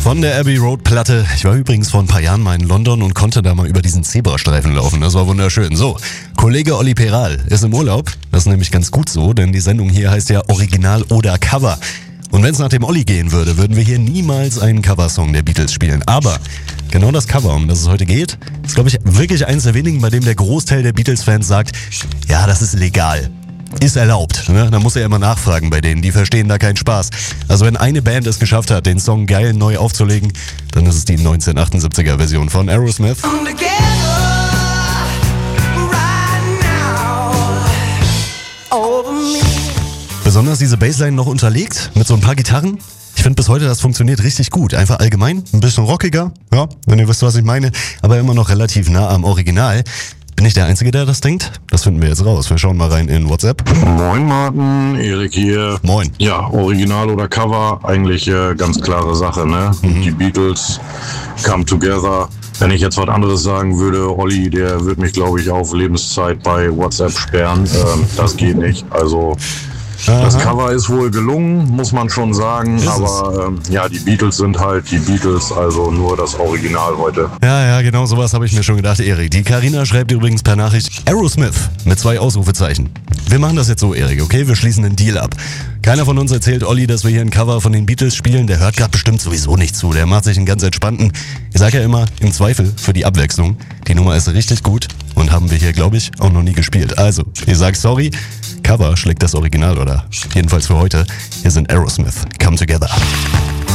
Von der Abbey Road Platte. Ich war übrigens vor ein paar Jahren mal in London und konnte da mal über diesen Zebrastreifen laufen. Das war wunderschön. So, Kollege Olli Peral ist im Urlaub. Das ist nämlich ganz gut so, denn die Sendung hier heißt ja Original oder Cover. Und wenn es nach dem Olli gehen würde, würden wir hier niemals einen Coversong der Beatles spielen. Aber genau das Cover, um das es heute geht, ist, glaube ich, wirklich eines der wenigen, bei dem der Großteil der Beatles-Fans sagt, ja, das ist legal. Ist erlaubt, ne? Da muss er immer nachfragen bei denen, die verstehen da keinen Spaß. Also wenn eine Band es geschafft hat, den Song geil neu aufzulegen, dann ist es die 1978er Version von Aerosmith. Besonders diese Bassline noch unterlegt mit so ein paar Gitarren. Ich finde bis heute, das funktioniert richtig gut. Einfach allgemein, ein bisschen rockiger, ja, wenn ihr wisst, was ich meine, aber immer noch relativ nah am Original. Bin ich der Einzige, der das denkt? Das finden wir jetzt raus. Wir schauen mal rein in WhatsApp. Moin Martin, Erik hier. Moin. Ja, Original oder Cover, eigentlich ganz klare Sache, ne? Die Beatles come together. Wenn ich jetzt was anderes sagen würde, Olli, der würde mich, glaube ich, auf Lebenszeit bei WhatsApp sperren. Das geht nicht. Also das Cover ist wohl gelungen, muss man schon sagen, aber ja, die Beatles sind halt die Beatles, also nur das Original heute. Ja, genau sowas habe ich mir schon gedacht, Erik. Die Carina schreibt übrigens per Nachricht Aerosmith mit 2 Ausrufezeichen. Wir machen das jetzt so, Erik, okay? Wir schließen den Deal ab. Keiner von uns erzählt Olli, dass wir hier ein Cover von den Beatles spielen. Der hört gerade bestimmt sowieso nicht zu. Der macht sich einen ganz entspannten. Ich sage ja immer, im Zweifel für die Abwechslung. Die Nummer ist richtig gut und haben wir hier, glaube ich, auch noch nie gespielt. Also, ich sage sorry. Cover schlägt das Original, oder jedenfalls für heute. Hier sind Aerosmith. Come Together.